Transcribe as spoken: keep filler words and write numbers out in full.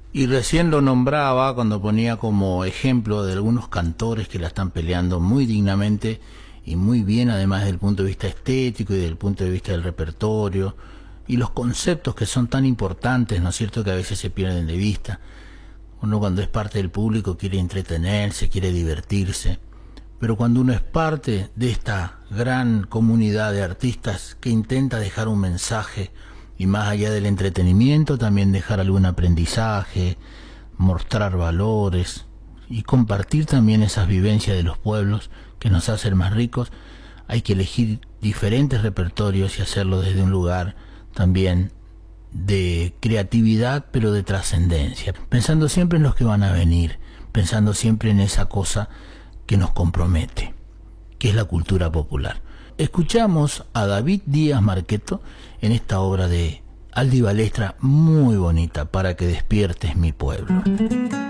Y recién lo nombraba cuando ponía como ejemplo de algunos cantores que la están peleando muy dignamente y muy bien, además desde el punto de vista estético y desde el punto de vista del repertorio y los conceptos que son tan importantes, ¿no es cierto?, que a veces se pierden de vista. Uno cuando es parte del público quiere entretenerse, quiere divertirse, pero cuando uno es parte de esta gran comunidad de artistas que intenta dejar un mensaje y más allá del entretenimiento también dejar algún aprendizaje, mostrar valores y compartir también esas vivencias de los pueblos que nos hacen más ricos, hay que elegir diferentes repertorios y hacerlo desde un lugar también de creatividad, pero de trascendencia, pensando siempre en los que van a venir, pensando siempre en esa cosa que nos compromete, que es la cultura popular. Escuchamos a David Díaz Marqueto en esta obra de Aldi Balestra muy bonita, Para que despiertes mi pueblo.